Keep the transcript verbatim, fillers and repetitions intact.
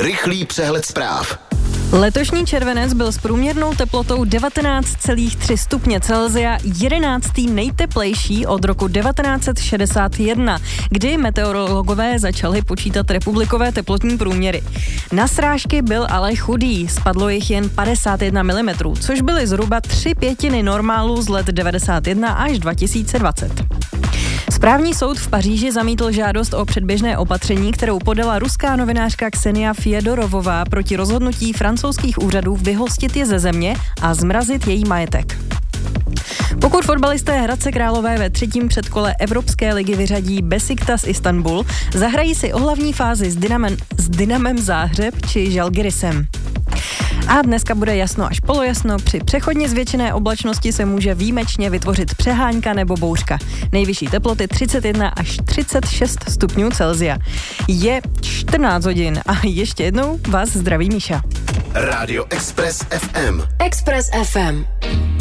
Rychlý přehled zpráv. Letošní červenec byl s průměrnou teplotou devatenáct celá tři stupně Celsia jedenáctý nejteplejší od roku devatenáct set šedesát jedna, kdy meteorologové začali počítat republikové teplotní průměry. Na srážky byl ale chudý, spadlo jich jen padesát jedna milimetrů, což byly zhruba tři pětiny normálu z let devadesát jedna až dva tisíce dvacet. Správní soud v Paříži zamítl žádost o předběžné opatření, kterou podala ruská novinářka Ksenia Fjedorovová proti rozhodnutí francouzských úřadů vyhostit je ze země a zmrazit její majetek. Pokud fotbalisté Hradce Králové ve třetím předkole Evropské ligy vyřadí Besiktas Istanbul, zahrají si o hlavní fázi s Dynamem, s Dynamem Záhřeb či Žalgirisem. A dneska bude jasno až polojasno, při přechodně zvětšené oblačnosti se může výjimečně vytvořit přehánka nebo bouřka. Nejvyšší teploty třicet jedna až třicet šest stupňů Celsia. Je čtrnáct hodin a ještě jednou vás zdraví Míša. Rádio Express ef em. Express ef em.